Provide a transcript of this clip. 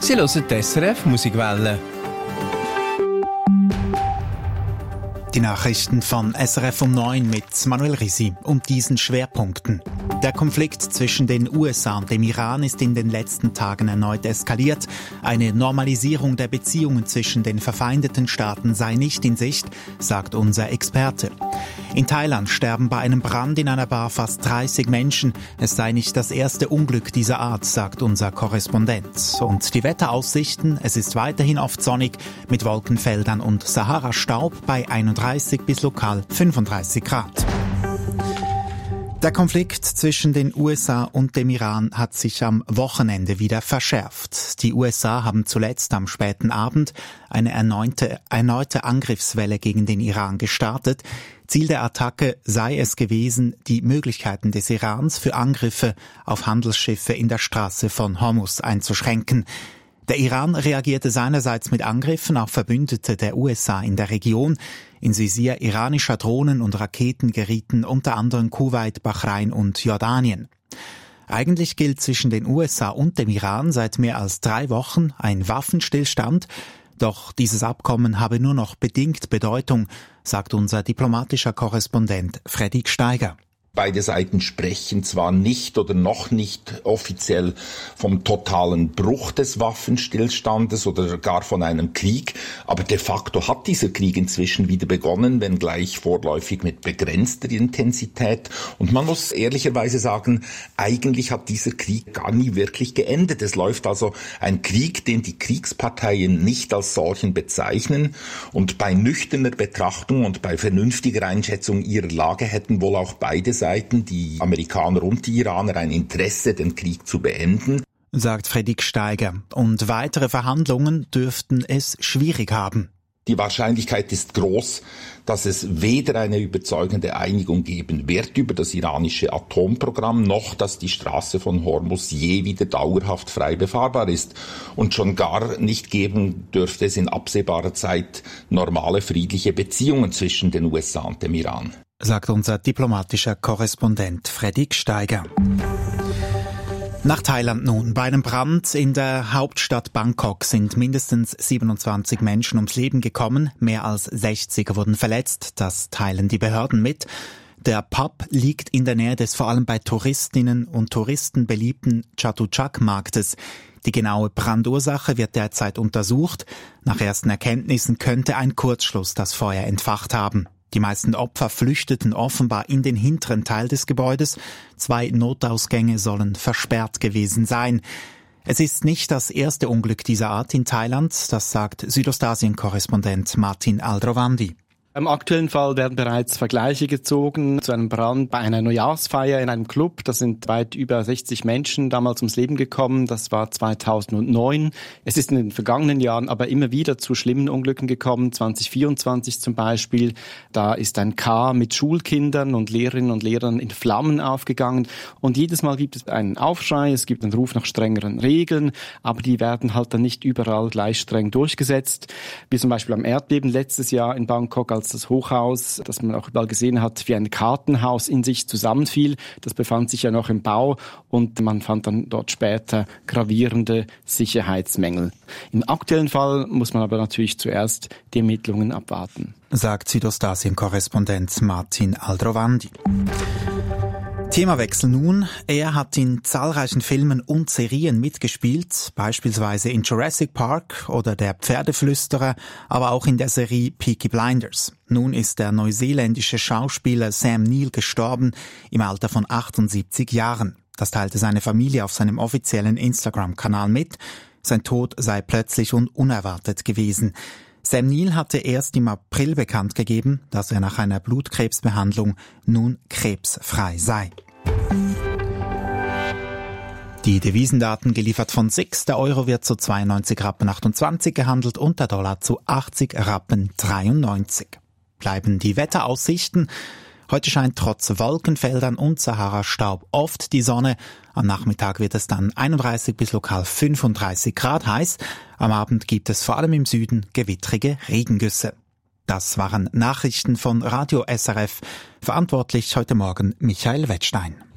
Sie hören die SRF Musikwelle. Die Nachrichten von SRF um 9 mit Manuel Risi und diesen Schwerpunkten. Der Konflikt zwischen den USA und dem Iran ist in den letzten Tagen erneut eskaliert. Eine Normalisierung der Beziehungen zwischen den verfeindeten Staaten sei nicht in Sicht, sagt unser Experte. In Thailand sterben bei einem Brand in einer Bar fast 30 Menschen. Es sei nicht das erste Unglück dieser Art, sagt unser Korrespondent. Und die Wetteraussichten, es ist weiterhin oft sonnig mit Wolkenfeldern und Sahara-Staub bei 31 bis lokal 35 Grad. Der Konflikt zwischen den USA und dem Iran hat sich am Wochenende wieder verschärft. Die USA haben zuletzt am späten Abend eine erneute Angriffswelle gegen den Iran gestartet. Ziel der Attacke sei es gewesen, die Möglichkeiten des Irans für Angriffe auf Handelsschiffe in der Straße von Hormuz einzuschränken. Der Iran reagierte seinerseits mit Angriffen auf Verbündete der USA in der Region. Ins Visier iranischer Drohnen und Raketen gerieten unter anderem Kuwait, Bahrain und Jordanien. Eigentlich gilt zwischen den USA und dem Iran seit mehr als 3 Wochen ein Waffenstillstand. Doch dieses Abkommen habe nur noch bedingt Bedeutung, sagt unser diplomatischer Korrespondent Freddy Steiger. Beide Seiten sprechen zwar nicht oder noch nicht offiziell vom totalen Bruch des Waffenstillstandes oder gar von einem Krieg, aber de facto hat dieser Krieg inzwischen wieder begonnen, wenngleich vorläufig mit begrenzter Intensität. Und man muss ehrlicherweise sagen, eigentlich hat dieser Krieg gar nie wirklich geendet. Es läuft also ein Krieg, den die Kriegsparteien nicht als solchen bezeichnen. Und bei nüchterner Betrachtung und bei vernünftiger Einschätzung ihrer Lage hätten wohl auch beide Seiten, die Amerikaner und die Iraner, ein Interesse, den Krieg zu beenden, sagt Freddy Steiger. Und weitere Verhandlungen dürften es schwierig haben. Die Wahrscheinlichkeit ist groß, dass es weder eine überzeugende Einigung geben wird über das iranische Atomprogramm, noch dass die Straße von Hormuz je wieder dauerhaft frei befahrbar ist. Und schon gar nicht geben dürfte es in absehbarer Zeit normale friedliche Beziehungen zwischen den USA und dem Iran, sagt unser diplomatischer Korrespondent Freddy Steiger. Nach Thailand nun. Bei einem Brand in der Hauptstadt Bangkok sind mindestens 27 Menschen ums Leben gekommen. Mehr als 60 wurden verletzt. Das teilen die Behörden mit. Der Pub liegt in der Nähe des vor allem bei Touristinnen und Touristen beliebten Chatuchak-Marktes. Die genaue Brandursache wird derzeit untersucht. Nach ersten Erkenntnissen könnte ein Kurzschluss das Feuer entfacht haben. Die meisten Opfer flüchteten offenbar in den hinteren Teil des Gebäudes. 2 Notausgänge sollen versperrt gewesen sein. Es ist nicht das erste Unglück dieser Art in Thailand, das sagt Südostasien-Korrespondent Martin Aldrovandi. Im aktuellen Fall werden bereits Vergleiche gezogen zu einem Brand bei einer Neujahrsfeier in einem Club. Da sind weit über 60 Menschen damals ums Leben gekommen. Das war 2009. Es ist in den vergangenen Jahren aber immer wieder zu schlimmen Unglücken gekommen. 2024 zum Beispiel. Da ist ein Car mit Schulkindern und Lehrerinnen und Lehrern in Flammen aufgegangen. Und jedes Mal gibt es einen Aufschrei. Es gibt einen Ruf nach strengeren Regeln. Aber die werden halt dann nicht überall gleich streng durchgesetzt. Wie zum Beispiel am Erdbeben letztes Jahr in Bangkok, als das Hochhaus, das man auch überall gesehen hat, wie ein Kartenhaus in sich zusammenfiel. Das befand sich ja noch im Bau und man fand dann dort später gravierende Sicherheitsmängel. Im aktuellen Fall muss man aber natürlich zuerst die Ermittlungen abwarten, sagt Südostasien-Korrespondent Martin Aldrovandi. Themawechsel nun. Er hat in zahlreichen Filmen und Serien mitgespielt, beispielsweise in Jurassic Park oder Der Pferdeflüsterer, aber auch in der Serie Peaky Blinders. Nun ist der neuseeländische Schauspieler Sam Neill gestorben, im Alter von 78 Jahren. Das teilte seine Familie auf seinem offiziellen Instagram-Kanal mit. Sein Tod sei plötzlich und unerwartet gewesen. Sam Neill hatte erst im April bekannt gegeben, dass er nach einer Blutkrebsbehandlung nun krebsfrei sei. Die Devisendaten geliefert von SIX. Der Euro wird zu 92,28 Rappen gehandelt und der Dollar zu 80,93 Rappen. Bleiben die Wetteraussichten. Heute scheint trotz Wolkenfeldern und Sahara-Staub oft die Sonne. Am Nachmittag wird es dann 31 bis lokal 35 Grad heiß. Am Abend gibt es vor allem im Süden gewittrige Regengüsse. Das waren Nachrichten von Radio SRF. Verantwortlich heute Morgen Michael Wettstein.